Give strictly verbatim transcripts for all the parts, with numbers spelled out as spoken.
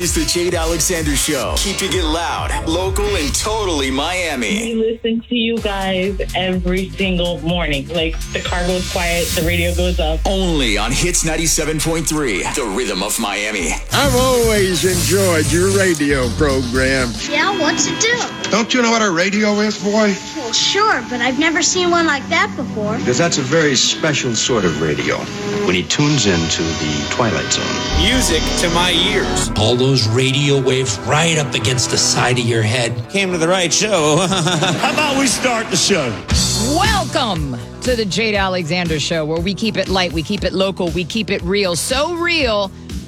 It's the Jade Alexander Show. Keeping it loud, local, and totally Miami. We listen to you guys every single morning. Like, the car goes quiet, the radio goes up. Only on Hits ninety-seven point three, the rhythm of Miami. I've always enjoyed your radio program. Yeah, what's it do? Don't you know what a radio is, boy? Well, sure, but I've never seen one like that before. Because that's a very special sort of radio. When he tunes into the Twilight Zone. Music to my ears. All those radio waves right up against the side of your head. Came to the right show. How about we start the show? Welcome to the Jade Alexander Show, where we keep it light, we keep it local, we keep it real. So real.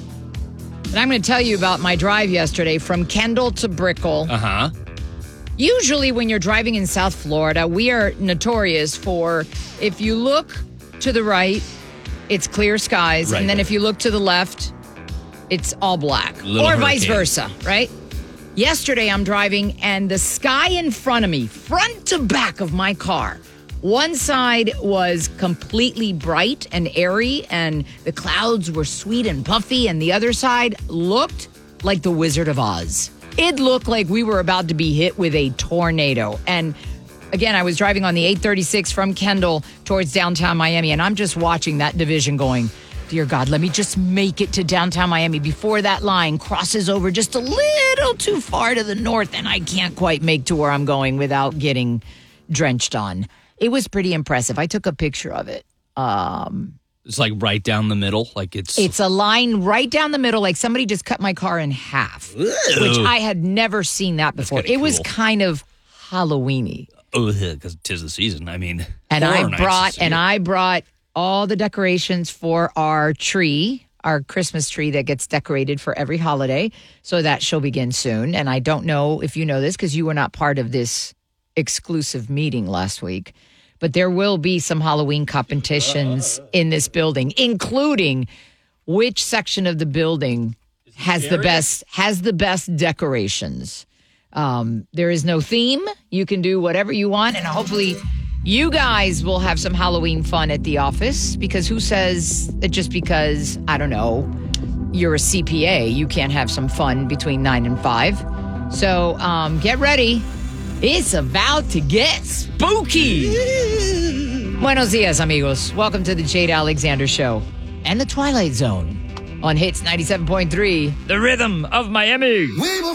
And I'm going to tell you about my drive yesterday from Kendall to Brickell. Uh-huh. Usually when you're driving in South Florida, we are notorious for, if you look to the right, it's clear skies. Right. And then if you look to the left, it's all black. Little or vice hurricane. versa, right? Yesterday I'm driving and the sky in front of me, front to back of my car, one side was completely bright and airy and the clouds were sweet and puffy, and the other side looked like the Wizard of Oz. It looked like we were about to be hit with a tornado. And again, I was driving on the eight thirty-six from Kendall towards downtown Miami, and I'm just watching that division going, dear God, let me just make it to downtown Miami before that line crosses over just a little too far to the north, and I can't quite make to where I'm going without getting drenched on. It was pretty impressive. I took a picture of it. Um, It's like right down the middle. Like it's... It's a line right down the middle, like somebody just cut my car in half, Ew. which I had never seen that before. It was cool. kind of Halloween-y. Oh, because 'tis the season. I mean, And horror I nights brought is and here. I brought all the decorations for our tree, our Christmas tree that gets decorated for every holiday. So that shall begin soon. And I don't know if you know this because you were not part of this exclusive meeting last week, but there will be some Halloween competitions in this building, including which section of the building has the best has the best decorations. Um, there is no theme. You can do whatever you want, and hopefully you guys will have some Halloween fun at the office, because who says that just because, I don't know, you're a C P A, you can't have some fun between nine and five. So um, get ready. It's about to get spooky. Buenos dias, amigos. Welcome to the Jade Alexander Show and the Twilight Zone on Hits ninety-seven point three, the rhythm of Miami.